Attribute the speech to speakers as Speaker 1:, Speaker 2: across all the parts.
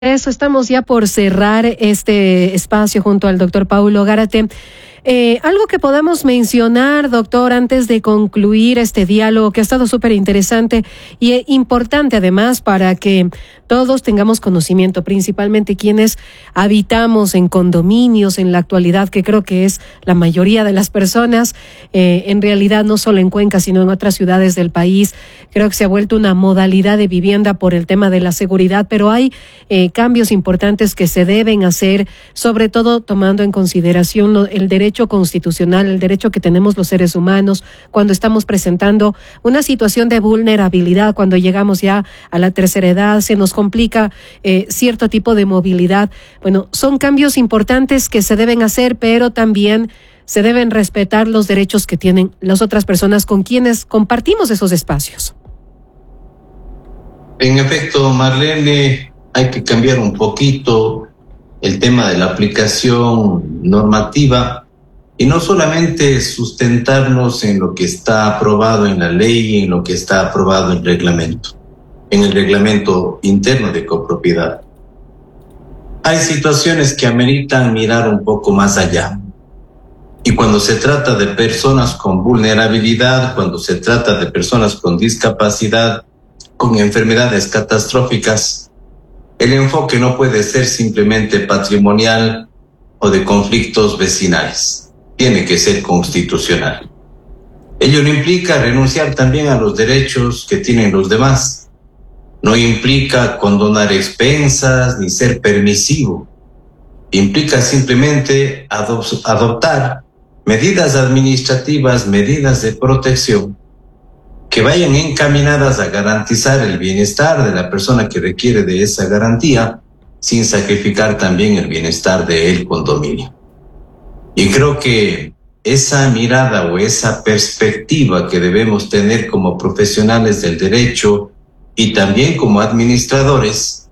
Speaker 1: Eso, estamos ya por cerrar este espacio junto al doctor Paulo Gárate. Algo que podamos mencionar, doctor, antes de concluir este diálogo que ha estado súper interesante y importante además para que todos tengamos conocimiento, principalmente quienes habitamos en condominios en la actualidad, que creo que es la mayoría de las personas, en realidad no solo en Cuenca, sino en otras ciudades del país. Creo que se ha vuelto una modalidad de vivienda por el tema de la seguridad, pero hay cambios importantes que se deben hacer, sobre todo tomando en consideración el derecho constitucional, el derecho que tenemos los seres humanos cuando estamos presentando una situación de vulnerabilidad, cuando llegamos ya a la tercera edad, se nos complica cierto tipo de movilidad. Bueno, son cambios importantes que se deben hacer, pero también se deben respetar los derechos que tienen las otras personas con quienes compartimos esos espacios.
Speaker 2: En efecto, Marlene, hay que cambiar un poquito el tema de la aplicación normativa y no solamente sustentarnos en lo que está aprobado en la ley y en lo que está aprobado en el reglamento interno de copropiedad. Hay situaciones que ameritan mirar un poco más allá. Y cuando se trata de personas con vulnerabilidad, cuando se trata de personas con discapacidad, con enfermedades catastróficas, el enfoque no puede ser simplemente patrimonial o de conflictos vecinales. Tiene que ser constitucional. Ello no implica renunciar también a los derechos que tienen los demás. No implica condonar expensas ni ser permisivo. Implica simplemente adoptar medidas administrativas, medidas de protección que vayan encaminadas a garantizar el bienestar de la persona que requiere de esa garantía, sin sacrificar también el bienestar del condominio. Y creo que esa mirada o esa perspectiva que debemos tener como profesionales del derecho y también como administradores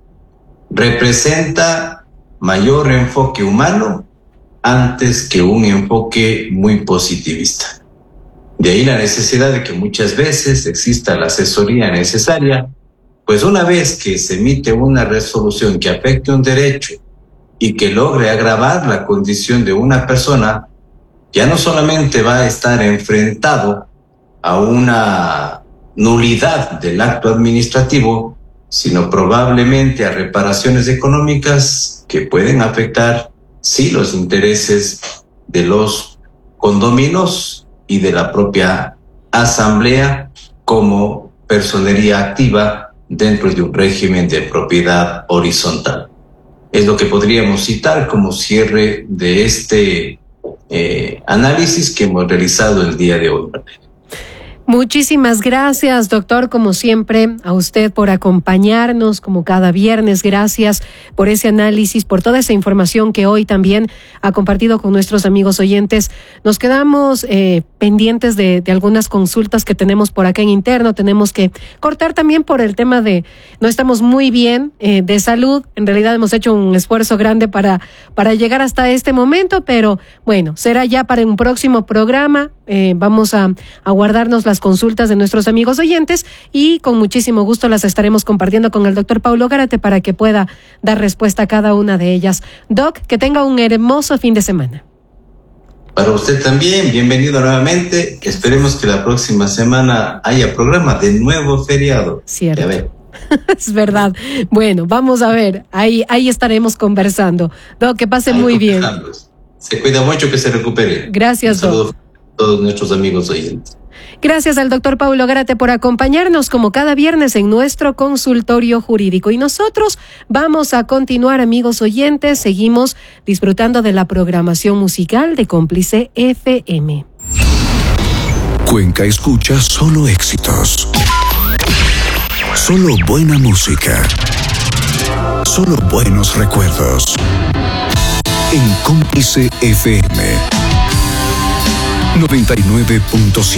Speaker 2: representa mayor enfoque humano antes que un enfoque muy positivista. De ahí la necesidad de que muchas veces exista la asesoría necesaria, pues una vez que se emite una resolución que afecte un derecho y que logre agravar la condición de una persona, ya no solamente va a estar enfrentado a una nulidad del acto administrativo, sino probablemente a reparaciones económicas que pueden afectar, sí, los intereses de los condominios y de la propia asamblea como personería activa dentro de un régimen de propiedad horizontal. Es lo que podríamos citar como cierre de este análisis que hemos realizado el día de hoy.
Speaker 1: Muchísimas gracias, doctor, como siempre, a usted por acompañarnos como cada viernes. Gracias por ese análisis, por toda esa información que hoy también ha compartido con nuestros amigos oyentes. Nos quedamos pendientes de algunas consultas que tenemos por acá en interno. Tenemos que cortar también por el tema de no estamos muy bien de salud. En realidad hemos hecho un esfuerzo grande para llegar hasta este momento, pero bueno, será ya para un próximo programa. Vamos a guardarnos las consultas de nuestros amigos oyentes y con muchísimo gusto las estaremos compartiendo con el doctor Paulo Gárate para que pueda dar respuesta a cada una de ellas. Doc, que tenga un hermoso fin de semana.
Speaker 2: Para usted también, bienvenido nuevamente. Esperemos que la próxima semana haya programa de nuevo feriado.
Speaker 1: Cierto. Es verdad. Bueno, vamos a ver. Ahí estaremos conversando. Doc, que pase muy bien.
Speaker 2: Se cuida mucho, que se recupere.
Speaker 1: Gracias, Doc.
Speaker 2: Saludos a todos nuestros amigos oyentes.
Speaker 1: Gracias al doctor Paulo Gárate por acompañarnos como cada viernes en nuestro consultorio jurídico. Y nosotros vamos a continuar, amigos oyentes. Seguimos disfrutando de la programación musical de Cómplice FM.
Speaker 3: Cuenca escucha solo éxitos. Solo buena música. Solo buenos recuerdos. En Cómplice FM 99.7.